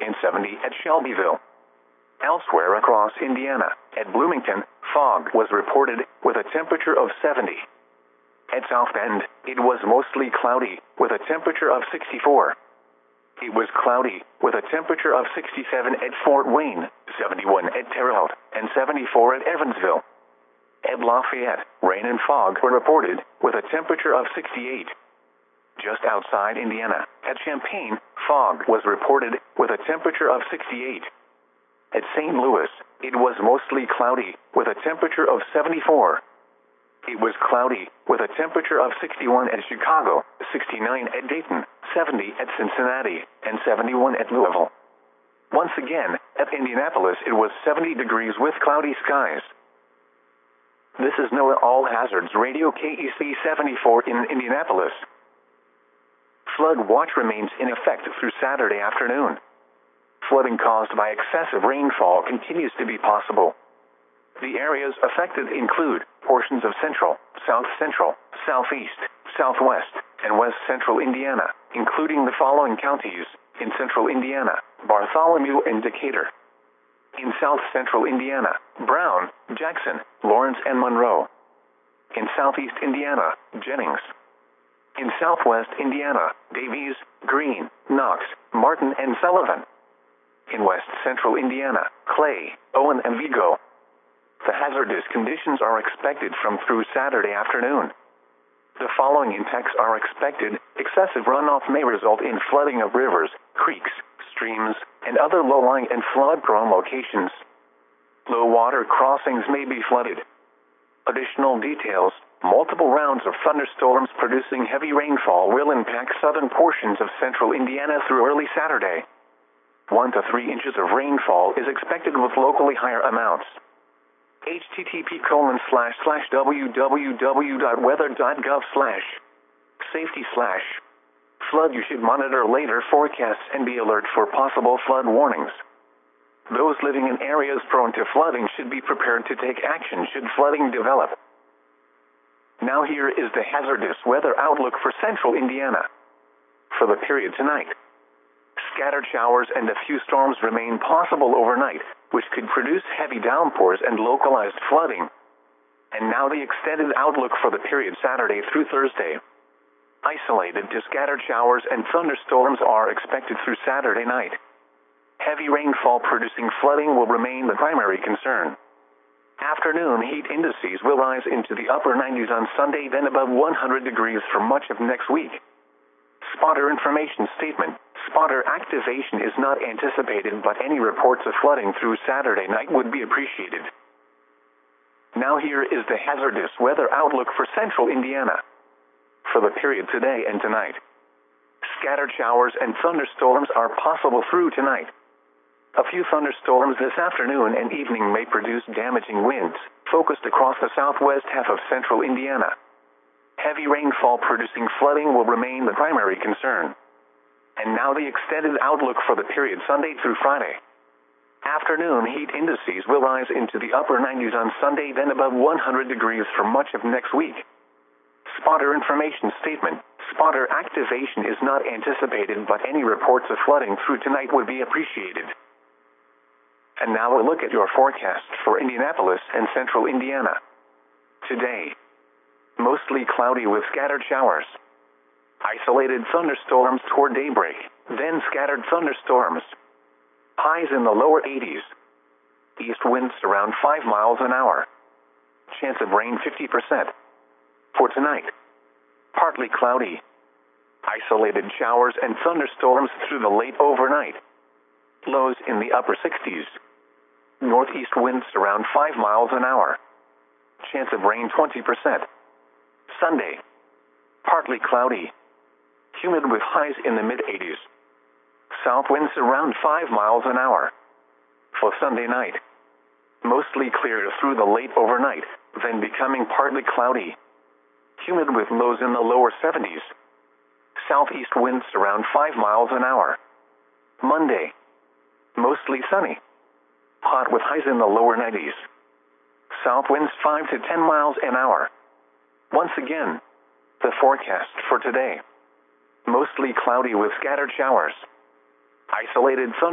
and 70 at Shelbyville. Elsewhere across Indiana, at Bloomington, fog was reported with a temperature of 70. At South Bend, it was mostly cloudy with a temperature of 64. It was cloudy with a temperature of 67 at Fort Wayne, 71 at Terre Haute, and 74 at Evansville. At Lafayette, rain and fog were reported with a temperature of 68. Just outside Indiana, at Champaign, fog was reported with a temperature of 68. At St. Louis, it was mostly cloudy with a temperature of 74. It was cloudy with a temperature of 61 at Chicago, 69 at Dayton, 70 at Cincinnati, and 71 at Louisville. Once again, at Indianapolis it was 70 degrees with cloudy skies. This is NOAA All Hazards Radio KEC 74 in Indianapolis. Flood watch remains in effect through Saturday afternoon. Flooding caused by excessive rainfall continues to be possible. The areas affected include portions of central, south central, southeast, southwest, and west central Indiana, including the following counties: in central Indiana, Bartholomew and Decatur. In south central Indiana, Brown, Jackson, Lawrence, and Monroe. In southeast Indiana, Jennings. In southwest Indiana, Davies, Greene, Knox, Martin, and Sullivan. In west central Indiana, Clay, Owen, and Vigo. The hazardous conditions are expected from through Saturday afternoon. The following impacts are expected: excessive runoff may result in flooding of rivers, creeks, streams, and other low-lying and flood-prone locations. Low water crossings may be flooded. Additional details: multiple rounds of thunderstorms producing heavy rainfall will impact southern portions of central Indiana through early Saturday. 1 to 3 inches of rainfall is expected with locally higher amounts. http://wweather.gov/safety/flood. You should monitor later forecasts and be alert for possible flood warnings. Those living in areas prone to flooding should be prepared to take action should flooding develop. Now here is the hazardous weather outlook for central Indiana. For the period tonight, scattered showers and a few storms remain possible overnight, which could produce heavy downpours and localized flooding. And now the extended outlook for the period Saturday through Thursday. Isolated to scattered showers and thunderstorms are expected through Saturday night. Heavy rainfall producing flooding will remain the primary concern. Afternoon heat indices will rise into the upper 90s on Sunday, then above 100 degrees for much of next week. Spotter information statement: spotter activation is not anticipated, but any reports of flooding through Saturday night would be appreciated. Now here is the hazardous weather outlook for central Indiana. For the period today and tonight, scattered showers and thunderstorms are possible through tonight. A few thunderstorms this afternoon and evening may produce damaging winds, focused across the southwest half of central Indiana. Heavy rainfall producing flooding will remain the primary concern. And now the extended outlook for the period Sunday through Friday. Afternoon heat indices will rise into the upper 90s on Sunday, then above 100 degrees for much of next week. Spotter information statement: spotter activation is not anticipated, but any reports of flooding through tonight would be appreciated. And now a look at your forecast for Indianapolis and central Indiana. Today, mostly cloudy with scattered showers. Isolated thunderstorms toward daybreak, then scattered thunderstorms. Highs in the lower 80s. East winds around 5 miles an hour. Chance of rain 50%. For tonight, partly cloudy. Isolated showers and thunderstorms through the late overnight. Lows in the upper 60s. Northeast winds around 5 miles an hour. Chance of rain 20%. Sunday, partly cloudy. Humid with highs in the mid-80s. South winds around 5 miles an hour. For Sunday night, mostly clear through the late overnight, then becoming partly cloudy. Humid with lows in the lower 70s. Southeast winds around 5 miles an hour. Monday, mostly sunny. Hot with highs in the lower 90s. South winds 5 to 10 miles an hour. Once again, the forecast for today. Mostly cloudy with scattered showers. Isolated